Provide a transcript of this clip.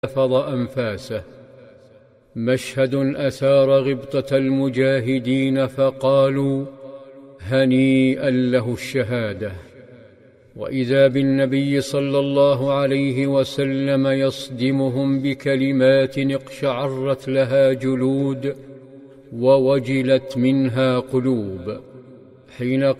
لفظ أنفاسه. مشهد أثار غبطة المجاهدين فقالوا هنيئا له الشهادة. وإذا بالنبي صلى الله عليه وسلم يصدمهم بكلمات اقشعرت لها جلود ووجلت منها قلوب، حين